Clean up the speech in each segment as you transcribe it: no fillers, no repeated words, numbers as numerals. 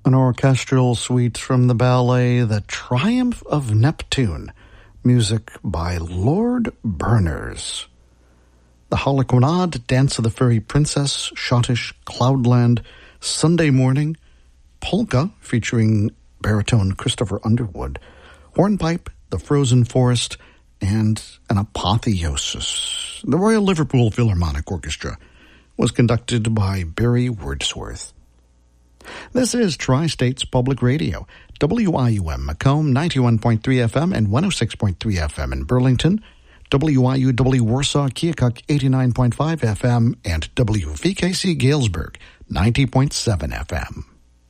An orchestral suite from the ballet The Triumph of Neptune, music by Lord Berners. The Harlequinade, Dance of the Fairy Princess, Schottish, Cloudland, Sunday Morning, Polka, featuring baritone Christopher Underwood, Hornpipe, The Frozen Forest, and an Apotheosis. The Royal Liverpool Philharmonic Orchestra was conducted by Barry Wordsworth. This is Tri-States Public Radio, WIUM Macomb 91.3 FM and 106.3 FM in Burlington, WIUW Warsaw Keokuk 89.5 FM, and WVKC Galesburg 90.7 FM.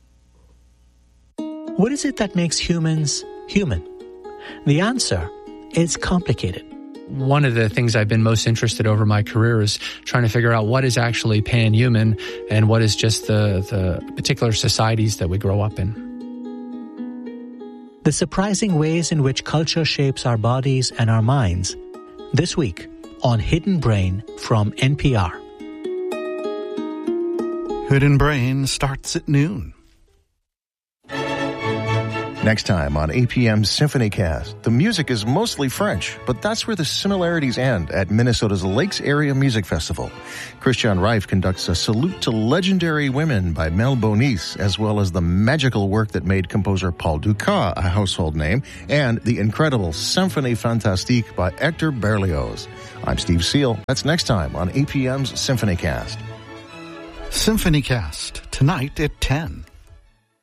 What is it that makes humans human? The answer is complicated. One of the things I've been most interested over my career is trying to figure out what is actually pan-human and what is just the particular societies that we grow up in. The surprising ways in which culture shapes our bodies and our minds. This week on Hidden Brain from NPR. Hidden Brain starts at noon. Next time on APM's SymphonyCast, the music is mostly French, but that's where the similarities end at Minnesota's Lakes Area Music Festival. Christian Reif conducts a salute to legendary women by Mel Bonis, as well as the magical work that made composer Paul Dukas a household name, and the incredible Symphonie Fantastique by Hector Berlioz. I'm Steve Seal. That's next time on APM's SymphonyCast. SymphonyCast, tonight at 10.